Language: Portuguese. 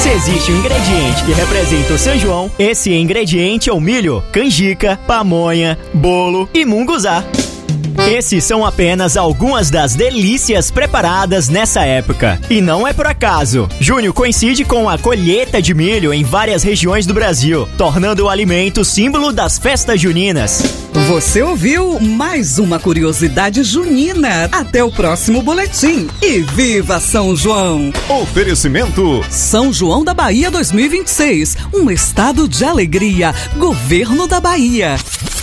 Se existe um ingrediente que representa o São João, esse ingrediente é o milho, canjica, pamonha, bolo e munguzá. Esses são apenas algumas das delícias preparadas nessa época. E não é por acaso. Junho coincide com a colheita de milho em várias regiões do Brasil, tornando o alimento símbolo das festas juninas. Você ouviu mais uma curiosidade junina. Até o próximo boletim. E viva São João! Oferecimento São João da Bahia 2026. Um estado de alegria. Governo da Bahia.